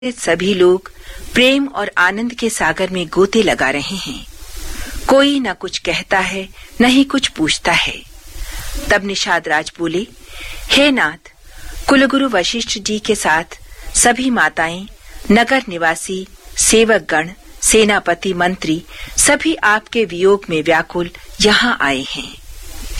सभी लोग प्रेम और आनंद के सागर में गोते लगा रहे हैं। कोई न कुछ कहता है, न ही कुछ पूछता है। तब निषाद राज बोले, हे नाथ, कुलगुरु वशिष्ठ जी के साथ सभी माताएं, नगर निवासी, सेवक गण, सेनापति, मंत्री सभी आपके वियोग में व्याकुल यहाँ आए हैं।